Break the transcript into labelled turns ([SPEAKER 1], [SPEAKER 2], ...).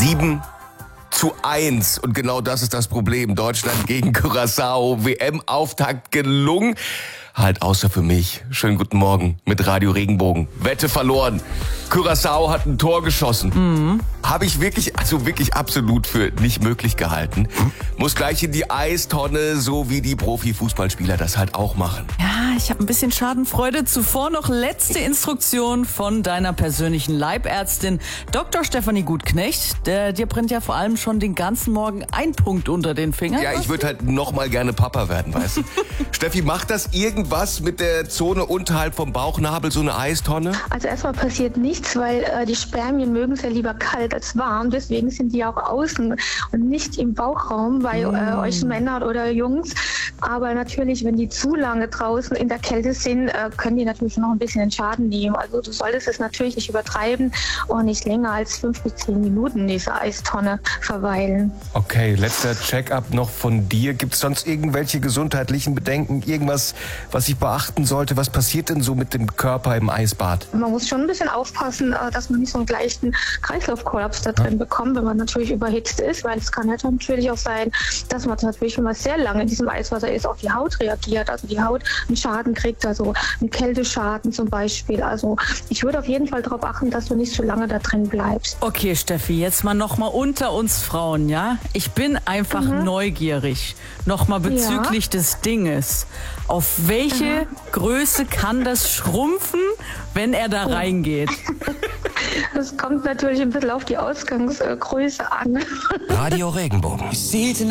[SPEAKER 1] 7:1. Und genau das ist das Problem. Deutschland gegen Curaçao. WM-Auftakt gelungen. Halt außer für mich. Schönen guten Morgen mit Radio Regenbogen. Wette verloren. Curaçao hat ein Tor geschossen. Habe ich wirklich absolut für nicht möglich gehalten. Muss gleich in die Eistonne, so wie die Profifußballspieler das halt auch machen.
[SPEAKER 2] Ja, ich habe ein bisschen Schadenfreude. Zuvor noch letzte Instruktion von deiner persönlichen Leibärztin, Dr. Stefanie Gutknecht. Dir brennt ja vor allem schon den ganzen Morgen ein Punkt unter den Fingern.
[SPEAKER 1] Ja, ich würde halt noch mal gerne Papa werden, weißt du. Steffi, macht das irgendwas mit der Zone unterhalb vom Bauchnabel, so eine Eistonne?
[SPEAKER 3] Also erstmal passiert nichts, weil die Spermien mögen es ja lieber kalt als warm. Deswegen sind die auch außen und nicht im Bauchraum bei euch Männern oder Jungs. Aber natürlich, wenn die zu lange draußen in der Kälte sind, können die natürlich noch ein bisschen den Schaden nehmen. Also du solltest es natürlich nicht übertreiben und nicht länger als 5 bis 10 Minuten in dieser Eistonne verweilen.
[SPEAKER 1] Okay, letzter Check-up noch von dir. Gibt es sonst irgendwelche gesundheitlichen Bedenken? Irgendwas, was ich beachten sollte? Was passiert denn so mit dem Körper im Eisbad?
[SPEAKER 3] Man muss schon ein bisschen aufpassen, dass man nicht so einen leichten Kreislaufkollaps da drin bekommt, wenn man natürlich überhitzt ist, weil es kann ja natürlich auch sein, dass man natürlich, wenn man sehr lange in diesem Eiswasser ist, auf die Haut reagiert, also die Haut einen Schaden kriegt, also einen Kälteschaden zum Beispiel. Also ich würde auf jeden Fall darauf achten, dass du nicht so lange da drin bleibst.
[SPEAKER 2] Okay, Steffi, jetzt mal noch mal unter uns Frauen, ja? Ich bin einfach neugierig. Noch mal bezüglich des Dinges. Auf welche Größe kann das schrumpfen, wenn er da reingeht?
[SPEAKER 3] Das kommt natürlich ein bisschen auf die Ausgangsgröße an.
[SPEAKER 4] Radio Regenbogen.